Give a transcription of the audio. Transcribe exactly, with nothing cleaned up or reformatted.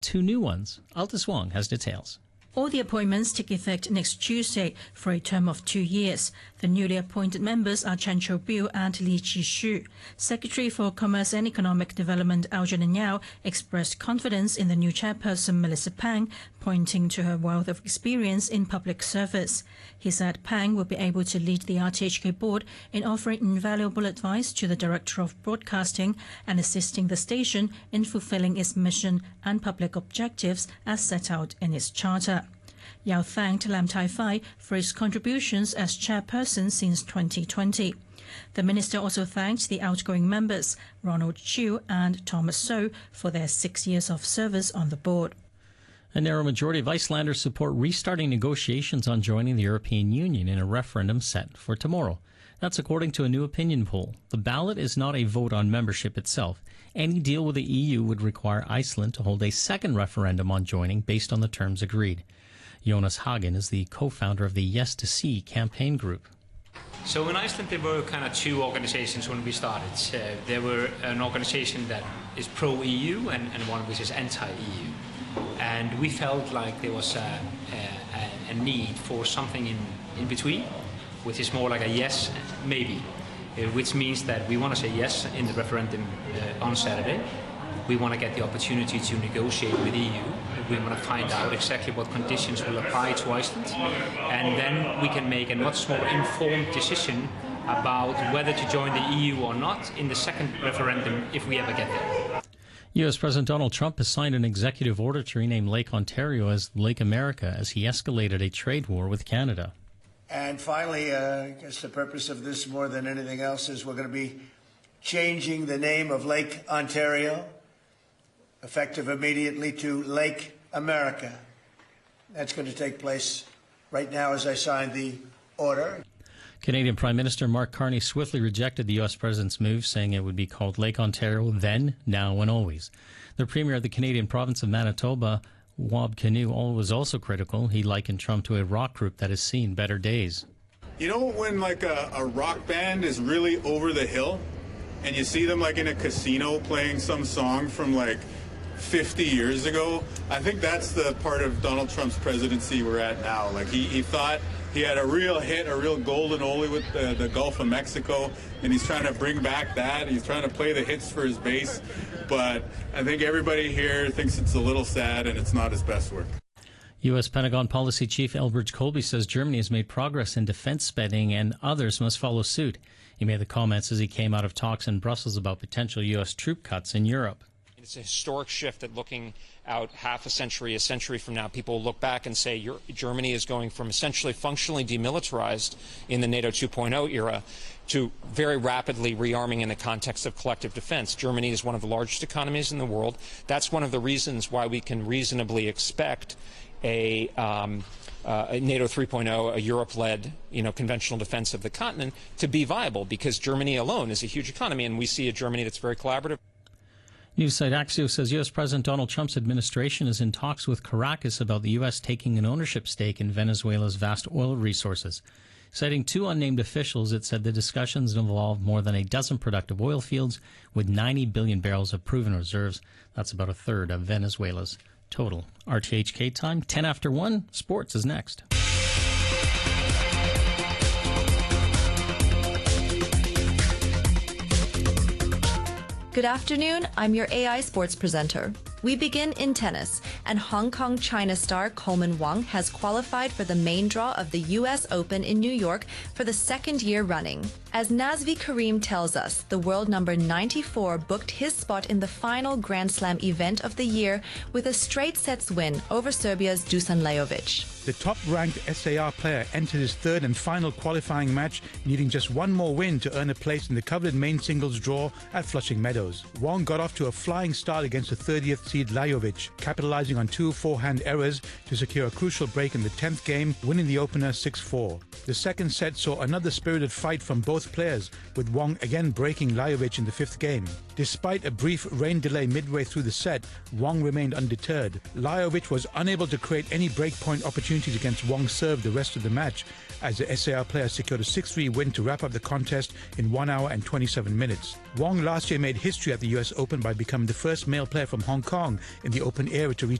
two new ones. Altus Wong has details. All the appointments take effect next Tuesday for a term of two years. The newly appointed members are Chen Qiubiu and Li Qishu. Secretary for Commerce and Economic Development Algernon Yao expressed confidence in the new chairperson Melissa Pang, pointing to her wealth of experience in public service. He said Pang will be able to lead the R T H K board in offering invaluable advice to the Director of Broadcasting and assisting the station in fulfilling its mission and public objectives as set out in its charter. Yao thanked Lam Tai Fai for his contributions as chairperson since twenty twenty. The minister also thanked the outgoing members, Ronald Chiu and Thomas So, for their six years of service on the board. A narrow majority of Icelanders support restarting negotiations on joining the European Union in a referendum set for tomorrow. That's according to a new opinion poll. The ballot is not a vote on membership itself. Any deal with the E U would require Iceland to hold a second referendum on joining based on the terms agreed. Jonas Hagen is the co-founder of the Yes to See campaign group. So in Iceland there were kind of two organizations when we started. Uh, there were an organization that is pro-E U and, and one which is anti-E U. And we felt like there was a, a, a need for something in, in between, which is more like a yes, maybe, uh, which means that we want to say yes in the referendum uh, on Saturday. We want to get the opportunity to negotiate with E U. We want to find out exactly what conditions will apply to Iceland. And then we can make a much more informed decision about whether to join the E U or not in the second referendum if we ever get there. U S President Donald Trump has signed an executive order to rename Lake Ontario as Lake America as he escalated a trade war with Canada. And finally, uh, I guess the purpose of this more than anything else is we're going to be changing the name of Lake Ontario, effective immediately, to Lake America. That's going to take place right now as I sign the order. Canadian Prime Minister Mark Carney swiftly rejected the U S president's move, saying it would be called Lake Ontario then, now, and always. The premier of the Canadian province of Manitoba, Wab Kinew, was also critical. He likened Trump to a rock group that has seen better days. You know when like a, a rock band is really over the hill and you see them like in a casino playing some song from like fifty years ago? I think that's the part of Donald Trump's presidency we're at now. Like he, he thought he had a real hit, a real golden oldie with the, the Gulf of Mexico, and he's trying to bring back that. He's trying to play the hits for his base, but I think everybody here thinks it's a little sad and it's not his best work. U S Pentagon Policy Chief Elbridge Colby says Germany has made progress in defense spending and others must follow suit. He made the comments as he came out of talks in Brussels about potential U S troop cuts in Europe. It's a historic shift that looking out half a century, a century from now, people will look back and say Germany is going from essentially functionally demilitarized in the NATO two point oh era to very rapidly rearming in the context of collective defense. Germany is one of the largest economies in the world. That's one of the reasons why we can reasonably expect a, um, uh, a NATO three point oh, a Europe-led, you know, conventional defense of the continent to be viable, because Germany alone is a huge economy, and we see a Germany that's very collaborative. News site Axios says U S President Donald Trump's administration is in talks with Caracas about the U S taking an ownership stake in Venezuela's vast oil resources. Citing two unnamed officials, it said the discussions involved more than a dozen productive oil fields with ninety billion barrels of proven reserves. That's about a third of Venezuela's total. R T H K time, ten after one. Sports is next. Good afternoon, I'm your A I sports presenter. We begin in tennis, and Hong Kong China star Coleman Wong has qualified for the main draw of the U S Open in New York for the second year running. As Nazvi Karim tells us, the world number ninety-four booked his spot in the final Grand Slam event of the year with a straight sets win over Serbia's Dusan Lajovic. The top-ranked S A R player entered his third and final qualifying match, needing just one more win to earn a place in the coveted main singles draw at Flushing Meadows. Wong got off to a flying start against the thirtieth seed Lajovic, capitalizing on two forehand errors to secure a crucial break in the tenth game, winning the opener six four. The second set saw another spirited fight from both players, with Wong again breaking Lajovic in the fifth game. Despite a brief rain delay midway through the set, Wong remained undeterred. Lajovic was unable to create any breakpoint opportunities against Wong's serve the rest of the match, as the S A R player secured a six three win to wrap up the contest in one hour and twenty-seven minutes. Wong last year made history at the U S Open by becoming the first male player from Hong Kong in the Open era to reach